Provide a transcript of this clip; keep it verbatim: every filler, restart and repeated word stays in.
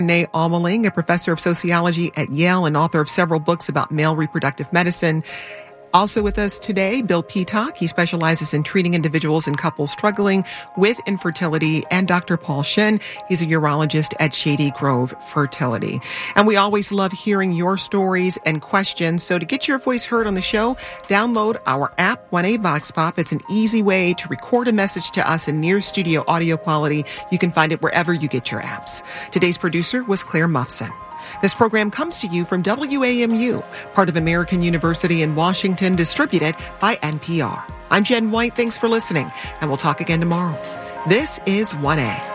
Renee Almeling, a professor of sociology at Yale and author of several books about male reproductive medicine. Also with us today, Bill Peacock. He specializes in treating individuals and couples struggling with infertility. And Doctor Paul Shen. He's a urologist at Shady Grove Fertility. And we always love hearing your stories and questions. So to get your voice heard on the show, download our app, one A Vox Pop. It's an easy way to record a message to us in near studio audio quality. You can find it wherever you get your apps. Today's producer was Claire Muffson. This program comes to you from W A M U, part of American University in Washington, distributed by N P R. I'm Jen White. Thanks for listening, and we'll talk again tomorrow. This is one A.